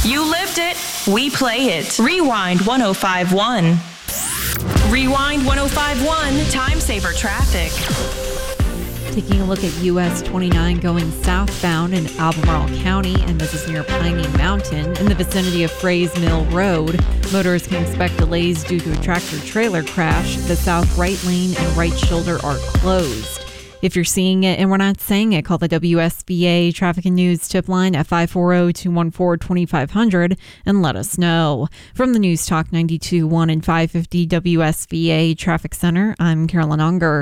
You lived it. We play it. Rewind 105.1. Rewind 105.1. Time saver traffic. Taking a look at US 29 going southbound in Albemarle County, and this is near Piney Mountain in the vicinity of Frays Mill Road. Motorists can expect delays due to a tractor-trailer crash. The south right lane and right shoulder are closed. If you're seeing it and we're not saying it, call the WSBA Traffic and News tip line at 540-214-2500 and let us know. From the News Talk 92.1 and 550 WSBA Traffic Center, I'm Carolyn Unger.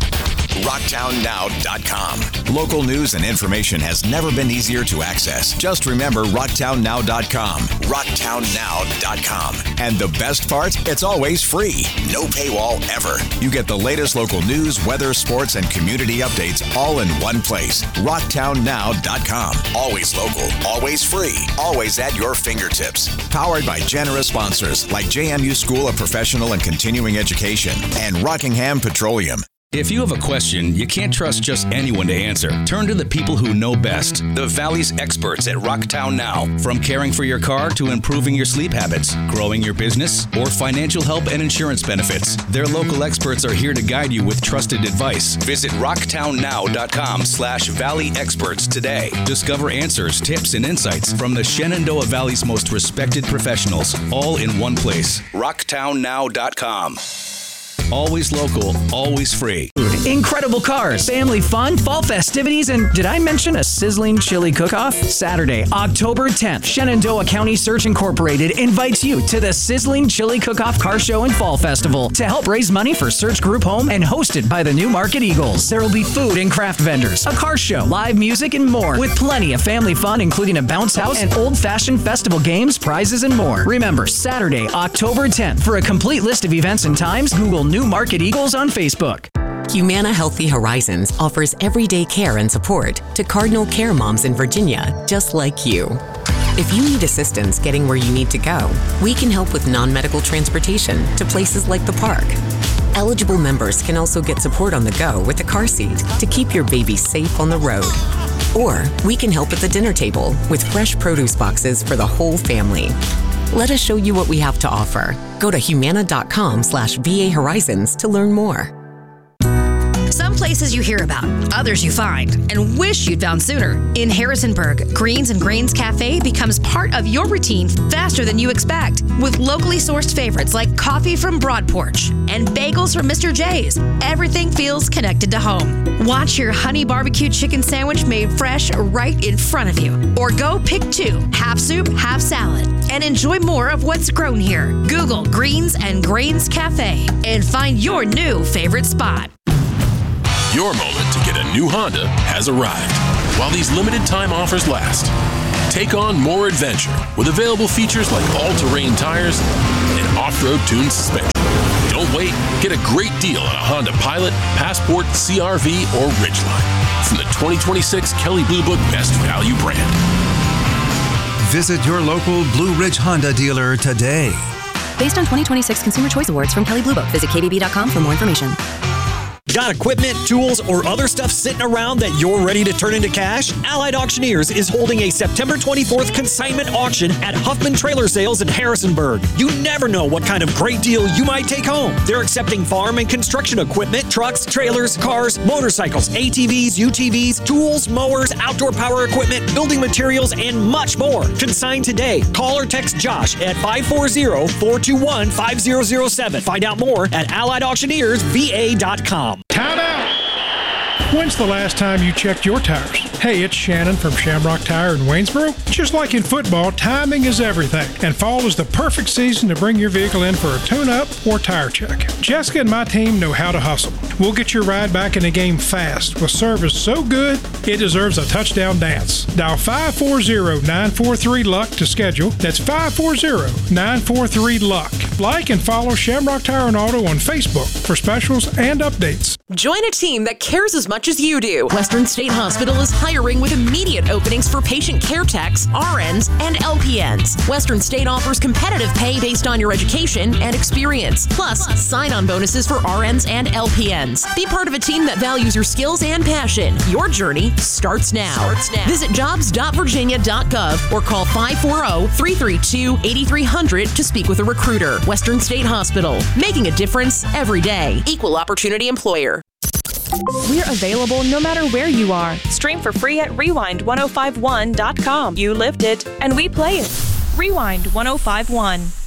RocktownNow.com. Local news and information has never been easier to access. Just remember RocktownNow.com. RocktownNow.com. And the best part? It's always free. No paywall ever. You get the latest local news, weather, sports, and community updates all in one place. RocktownNow.com. Always local, always free, always at your fingertips. Powered by generous sponsors like JMU School of Professional and Continuing Education and Rockingham Petroleum. If you have a question, you can't trust just anyone to answer. Turn to the people who know best. The Valley's experts at Rocktown Now. From caring for your car to improving your sleep habits, growing your business, or financial help and insurance benefits. Their local experts are here to guide you with trusted advice. Visit rocktownnow.com/Valley Experts today. Discover answers, tips, and insights from the Shenandoah Valley's most respected professionals, all in one place. rocktownnow.com. Always local, always free. Incredible cars, family fun, fall festivities, and did I mention a sizzling chili cook-off? Saturday, October 10th, Shenandoah County Search Incorporated invites you to the Sizzling Chili Cook-Off Car Show and Fall Festival to help raise money for Search Group Home and hosted by the New Market Eagles. There will be food and craft vendors, a car show, live music, and more, with plenty of family fun, including a bounce house and old-fashioned festival games, prizes, and more. Remember, Saturday, October 10th. For a complete list of events and times, Google New Market Eagles on Facebook. Humana Healthy Horizons offers everyday care and support to Cardinal Care moms in Virginia, just like you. If you need assistance getting where you need to go, we can help with non-medical transportation to places like the park. Eligible members can also get support on the go with a car seat to keep your baby safe on the road. Or we can help at the dinner table with fresh produce boxes for the whole family. Let us show you what we have to offer. Go to humana.com/VA Horizons to learn more. Some places you hear about, others you find, and wish you'd found sooner. In Harrisonburg, Greens and Grains Cafe becomes part of your routine faster than you expect, with locally sourced favorites like coffee from Broad Porch and bagels from Mr. J's. Everything feels connected to home. Watch your honey barbecue chicken sandwich made fresh right in front of you. Or go pick two, half soup, half salad, and enjoy more of what's grown here. Google Greens and Grains Cafe and find your new favorite spot. Your moment to get a new Honda has arrived. While these limited time offers last, take on more adventure with available features like all-terrain tires and off-road tuned suspension. Don't wait. Get a great deal on a Honda Pilot, Passport, CR-V, or Ridgeline from the 2026 Kelley Blue Book Best Value brand. Visit your local Blue Ridge Honda dealer today. Based on 2026 Consumer Choice Awards from Kelley Blue Book. Visit kbb.com for more information. Got equipment, tools, or other stuff sitting around that you're ready to turn into cash? Allied Auctioneers is holding a September 24th consignment auction at Huffman Trailer Sales in Harrisonburg. You never know what kind of great deal you might take home. They're accepting farm and construction equipment, trucks, trailers, cars, motorcycles, ATVs, UTVs, tools, mowers, outdoor power equipment, building materials, and much more. Consign today. Call or text Josh at 540-421-5007. Find out more at AlliedAuctioneersVA.com. Time out! When's the last time you checked your tires? Hey, it's Shannon from Shamrock Tire in Waynesboro. Just like in football, timing is everything, and fall is the perfect season to bring your vehicle in for a tune-up or tire check. Jessica and my team know how to hustle. We'll get your ride back in the game fast with service so good, it deserves a touchdown dance. Dial 540-943-LUCK to schedule. That's 540-943-LUCK. Like and follow Shamrock Tire and Auto on Facebook for specials and updates. Join a team that cares as much as you do. Western State Hospital is hiring with immediate openings for patient care techs, RNs, and LPNs. Western State offers competitive pay based on your education and experience, plus sign-on bonuses for RNs and LPNs. Be part of a team that values your skills and passion. Your journey starts now. Visit jobs.virginia.gov or call 540-332-8300 to speak with a recruiter. Western State Hospital, making a difference every day. Equal opportunity employer. We're available no matter where you are. Stream for free at rewind1051.com. You lived it, and we play it. Rewind 1051.